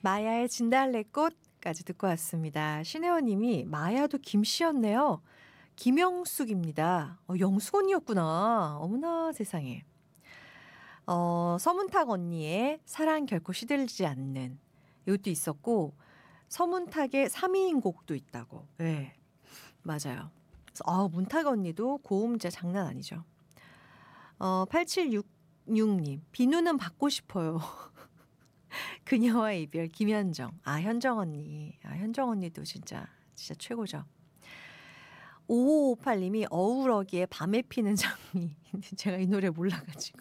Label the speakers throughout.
Speaker 1: 마야의 진달래꽃까지 듣고 왔습니다. 신혜원님이 마야도 김씨였네요. 김영숙입니다. 영숙 언니였구나. 어머나 세상에. 서문탁 언니의 사랑 결코 시들지 않는 이것도 있었고 서문탁의 3위인 곡도 있다고. 네, 맞아요. 문탁 언니도 고음 진짜 장난 아니죠. 8766님 비누는 받고 싶어요. 그녀와 이별 김현정. 현정 언니. 현정 언니도 진짜 최고죠. 5558님이 어우러기에 밤에 피는 장미. 제가 이 노래 몰라가지고.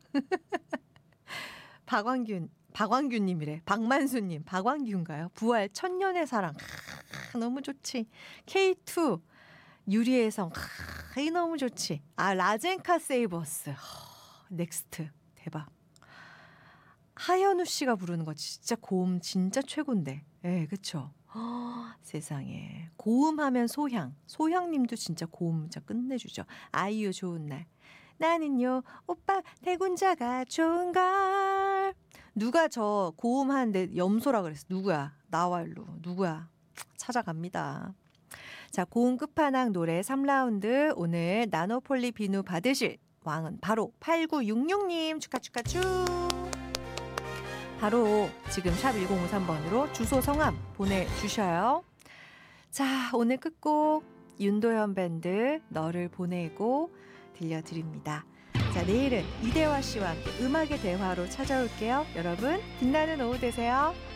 Speaker 1: 박광규님이래. 박만수님. 박광규인가요? 부활 천년의 사랑. 너무 좋지. K2 유리의 성. 이 너무 좋지. 라젠카 세이버스. 넥스트. 대박. 하현우 씨가 부르는 거 진짜 고음 진짜 최고인데. 예, 그쵸? 세상에. 고음하면 소향. 소향님도 진짜 고음 진짜 끝내주죠. 아이유 좋은 날. 나는요, 오빠 대군자가 좋은걸. 누가 저 고음하는데 염소라 그랬어. 누구야? 나와 일로. 누구야? 찾아갑니다. 자, 고음 끝판왕 노래 3라운드. 오늘 나노폴리 비누 받으실 왕은 바로 8966님. 축하. 바로 지금 샵 1053번으로 주소 성함 보내주셔요. 자, 오늘 끝곡 윤도현 밴드 너를 보내고 들려드립니다. 자, 내일은 이대화 씨와 함께 음악의 대화로 찾아올게요. 여러분 빛나는 오후 되세요.